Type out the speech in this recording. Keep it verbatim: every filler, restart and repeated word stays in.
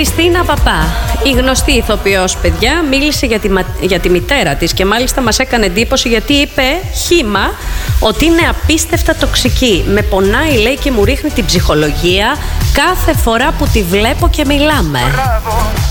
Χριστίνα Παπά, η γνωστή ηθοποιός, παιδιά, μίλησε για τη, για τη μητέρα της και μάλιστα μας έκανε εντύπωση γιατί είπε χύμα ότι είναι απίστευτα τοξική. Με πονάει, λέει, και μου ρίχνει την ψυχολογία κάθε φορά που τη βλέπω και μιλάμε.